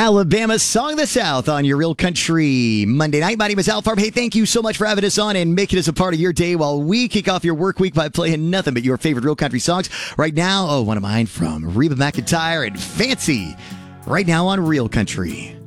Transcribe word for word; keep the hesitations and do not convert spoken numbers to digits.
Alabama Song of the South on your Real Country Monday night. My name is Al Farb. Hey, thank you so much for having us on and making us a part of your day while we kick off your work week by playing nothing but your favorite Real Country songs. Right now, oh, one of mine from Reba McEntire and Fancy. Right now on Real Country.